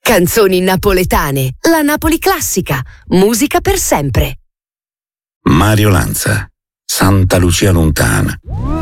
Canzoni napoletane, la Napoli classica, musica per sempre. Mario Lanza, Santa Lucia lontana.